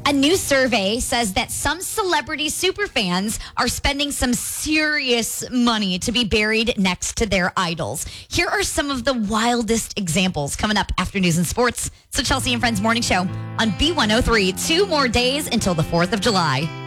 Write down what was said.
A new survey says that some celebrity superfans are spending some serious money to be buried next to their idols. Here are some of the wildest examples coming up after news and sports. So Chelsea and Friends Morning Show on B103. 2 more days until the 4th of July.